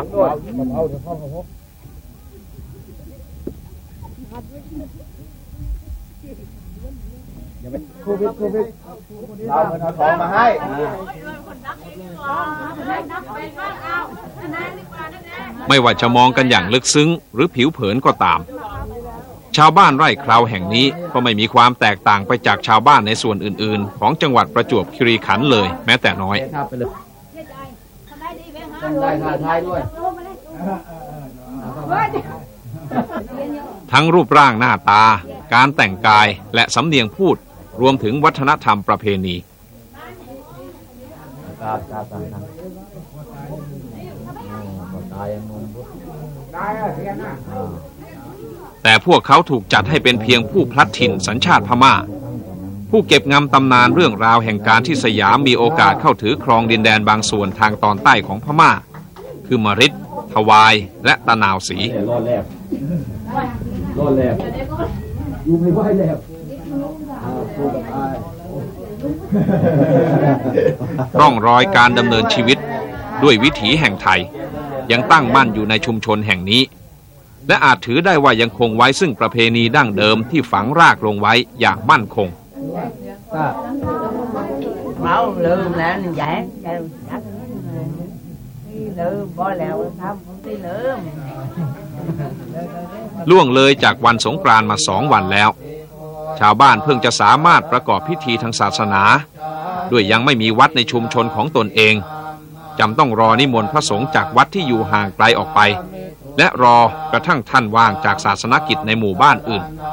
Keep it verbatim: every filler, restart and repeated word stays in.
ด้วยเอาเดี๋ยวเข้าเขาพบอย่าไปโควิดโควิดเราเงินเอาทองมาให้ไม่ว่าจะมองกันอย่างลึกซึ้งหรือผิวเผินก็ตามชาวบ้านไร่คราวแห่งนี้ก็ไม่มีความแตกต่างไปจากชาวบ้านในส่วนอื่นๆของจังหวัดประจวบคีรีขันธ์เลยแม้แต่น้อยได้ค่าท้ายด้วยทั้งรูปร่างหน้าตาการแต่งกายและสำเนียงพูดรวมถึงวัฒนธรรมประเพณีแต่พวกเขาถูกจัดให้เป็นเพียงผู้พลัดถิ่นสัญชาติพม่าผู้เก็บงำตำนานเรื่องราวแห่งการที่สยามมีโอกาสเข้าถือครองดินแดนบางส่วนทางตอนใต้ของพม่าคือมฤทธิ์ทวายและตะนาวศรีรอดแลบรอดแลบอยู่ไม่ไหวแลบร่องรอยการดำเนินชีวิตด้วยวิถีแห่งไทยยังตั้งมั่นอยู่ในชุมชนแห่งนี้และอาจถือได้ว่ายังคงไว้ซึ่งประเพณีดั้งเดิมที่ฝังรากลงไว้อย่างมั่นคงเราลืมแล้วนี่แย่ลืมบ่แล้วทำที่ลืมล่วงเลยจากวันสงกรานต์มาสองวันแล้วชาวบ้านเพิ่งจะสามารถประกอบพิธีทางศาสนาด้วยยังไม่มีวัดในชุมชนของตนเองจำต้องรอนิมนต์พระสงฆ์จากวัดที่อยู่ห่างไกลออกไปและรอกระทั่งท่านว่างจากศาสนกิจในหมู่บ้านอื่น